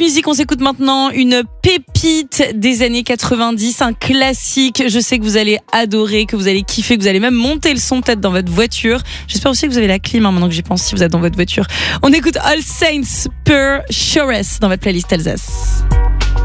musique, on s'écoute maintenant une pépite des années 90, un classique. Je sais que vous allez adorer, que vous allez kiffer, que vous allez même monter le son peut-être dans votre voiture. J'espère aussi que vous avez la clim maintenant que j'y pense si vous êtes dans votre voiture. On écoute All Saints per Shores dans votre playlist Alsace.